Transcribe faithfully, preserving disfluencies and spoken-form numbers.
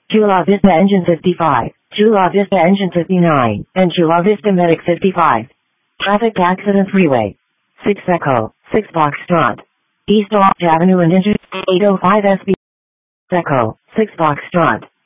Chula Vista Engine fifty-five, Chula Vista Engine fifty-nine, and Chula Vista Medic fifty-five. Traffic Accident Freeway. six Echo, six Foxtrot. East Orange Avenue and Interstate eight oh five S B. Echo, six Foxtrot.